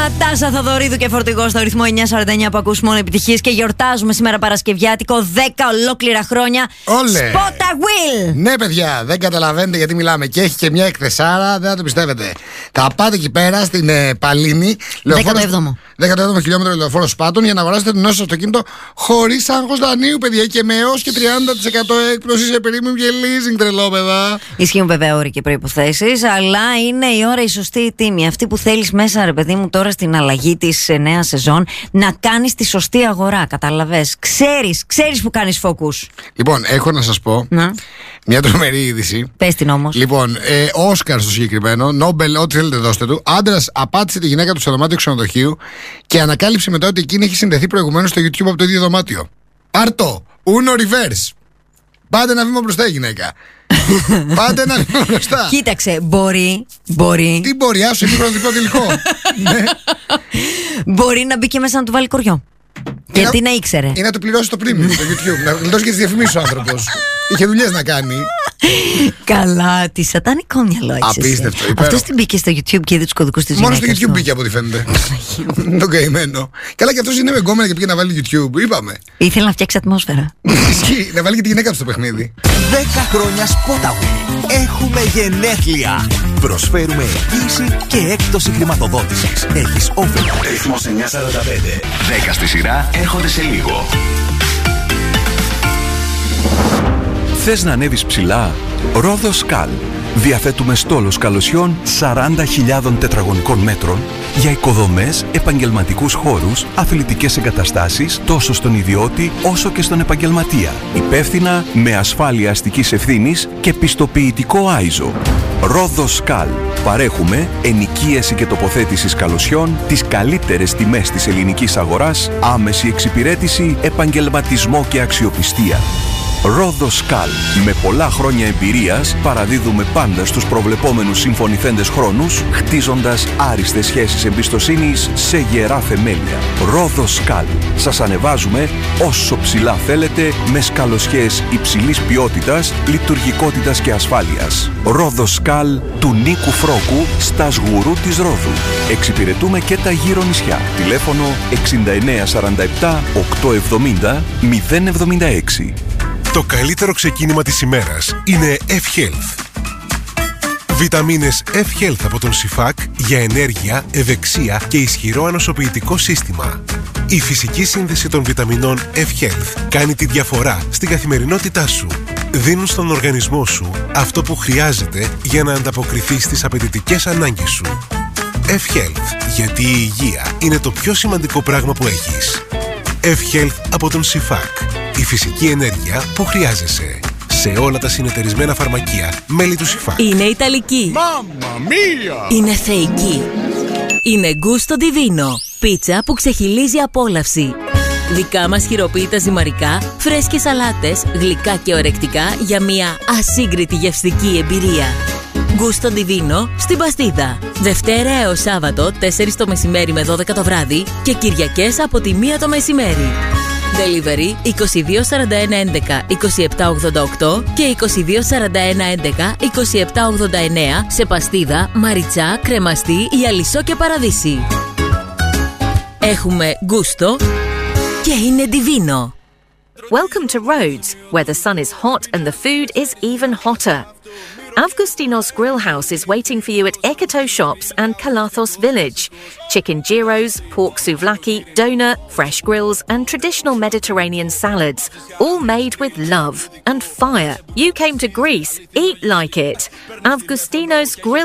Τάσα Θοδωρίδου και Φορτηγό στο ρυθμό 949 που ακούς μόνο επιτυχίες και γιορτάζουμε σήμερα Παρασκευιάτικο 10 ολόκληρα χρόνια. Όλε! Σπότα Will! Ναι, παιδιά, δεν καταλαβαίνετε γιατί μιλάμε. Και έχει και μια εκθεσάρα, δεν θα το πιστεύετε. Θα πάτε εκεί πέρα στην Παλίνη, 17ο χιλιόμετρο λεωφόρο Σπάτων, για να αγοράσετε το νέο σας αυτοκίνητο χωρίς άγχος δανείου, παιδιά, και με έως και 30% έκπτωση σε περίμενο και leasing, τρελόπεδα. Ισχύουν βέβαια όροι και προϋποθέσεις, αλλά είναι η ώρα η σωστή η τίμη. Αυτή που θέλεις μέσα, ρε παιδί μου, τώρα στην αλλαγή της νέας σεζόν, να κάνεις τη σωστή αγορά. Καταλαβες. Ξέρεις που κάνεις focus. Λοιπόν, έχω να σας πω μια τρομερή είδηση. Πες την όμως. Λοιπόν, Όσκαρ στο συγκεκριμένο, Νόμπελ, ό,τι θέλετε δώστε του. Άντρας απάτησε τη γυναίκα του στο δωμάτιο ξενοδοχείου και ανακάλυψε μετά ότι εκείνη έχει συνδεθεί προηγουμένως στο YouTube από το ίδιο δωμάτιο. Πάρτο! Uno reverse! Πάτε ένα βήμα μπροστά, η γυναίκα. Πάτε ένα βήμα μπροστά. Κοίταξε, μπορεί. Τι μπορεί, άσου, είναι διπλό υλικό. Ναι. Μπορεί να μπει και μέσα να του βάλει κοριό. Γιατί να ήξερε. Ή να του πληρώσει το premium στο YouTube. Να γλιτώσει και τις διαφημίσεις ο άνθρωπος. Είχε δουλειές να κάνει. Καλά, τι σατανικό μυαλό έχεις. Απίστευτο. Αυτός την μπήκε στο YouTube και είδε τους κωδικούς της γυναίκας. Μόνο στο YouTube μπήκε από ό,τι φαίνεται. Τον καημένο. Καλά, και αυτός είναι με γκόμενα και πήγε να βάλει YouTube. Είπαμε. Ήθελε να φτιάξει ατμόσφαιρα. Να βάλει και τη γυναίκα του στο παιχνίδι. 10 χρόνια Spotaway. Έχουμε γενέθλια. Προσφέρουμε εγγύηση και έκπτωση χρηματοδότησης. Έχεις όφελο. Ρυθμός 945. 10 στη σειρά έρχονται σε λίγο. Θες να ανέβεις ψηλά? Ρόδος Σκάλ. Διαθέτουμε στόλος καλωσιών 40.000 τετραγωνικών μέτρων για οικοδομές, επαγγελματικούς χώρους, αθλητικές εγκαταστάσεις τόσο στον ιδιώτη όσο και στον επαγγελματία. Υπεύθυνα, με ασφάλεια αστικής ευθύνης και πιστοποιητικό άιζο. Ρόδος Σκάλ. Παρέχουμε ενοικίαση και τοποθέτηση καλωσιών, τις καλύτερες τιμές της ελληνικής αγοράς, άμεση εξυπηρέτηση, επαγγελματισμό και αξιοπιστία. Ρόδος Σκάλ. Με πολλά χρόνια εμπειρίας παραδίδουμε πάντα στους προβλεπόμενους συμφωνηθέντες χρόνους, χτίζοντας άριστες σχέσεις εμπιστοσύνης σε γερά θεμέλια. Ρόδος Σκάλ. Σας ανεβάζουμε όσο ψηλά θέλετε με σκαλοσιές υψηλής ποιότητας, λειτουργικότητας και ασφάλειας. Ρόδος Σκάλ του Νίκου Φρόκου στα Σγουρού της Ρόδου. Εξυπηρετούμε και τα γύρω νησιά. Τηλέφωνο 6947 870 076. Το καλύτερο ξεκίνημα της ημέρας είναι F-Health. Βιταμίνες F-Health από τον Σιφάκ για ενέργεια, ευεξία και ισχυρό ανοσοποιητικό σύστημα. Η φυσική σύνδεση των βιταμινών F-Health κάνει τη διαφορά στην καθημερινότητά σου. Δίνουν στον οργανισμό σου αυτό που χρειάζεται για να ανταποκριθεί στις απαιτητικές ανάγκες σου. F-Health, γιατί η υγεία είναι το πιο σημαντικό πράγμα που έχεις. F-Health από τον Σιφάκ. Η φυσική ενέργεια που χρειάζεσαι. Σε όλα τα συνεταιρισμένα φαρμακεία, μέλη του Σιφάκ. Είναι Ιταλική. Μάμμα μία! Είναι θεϊκή. Είναι Gusto Divino. Πίτσα που ξεχυλίζει απόλαυση. Δικά μας χειροποίητα ζυμαρικά, φρέσκες σαλάτες, γλυκά και ορεκτικά για μια ασύγκριτη γευστική εμπειρία. Gusto Divino στην Παστίδα. Δευτέρα έως Σάββατο 4 το μεσημέρι με 12 το βράδυ και Κυριακές από τη 1 το μεσημέρι. Delivery 224111 2788 και 224111 2789 σε Παστίδα, Μαριτσά, Κρεμαστή, Ιαλισσό και Παραδείσι. Έχουμε γούστο και είναι divino. Welcome to Rhodes, where the sun is hot and the food is even hotter. Avgustinos Grill House is waiting for you at Ekito Shops and Kalathos Village. Chicken gyros, pork souvlaki, donut, fresh grills and traditional Mediterranean salads, all made with love and fire. You came to Greece, eat like it. Avgustinos Grill